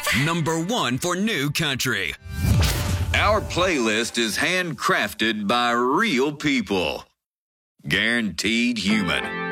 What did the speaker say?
Number 1 for New Country. Our playlist is handcrafted by real people. Guaranteed human.